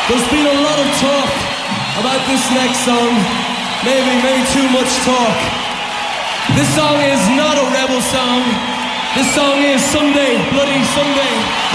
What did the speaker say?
There's been a lot of talk about this next song. Maybe too much talk. This song is not a rebel song. This song is Sunday, Bloody Sunday.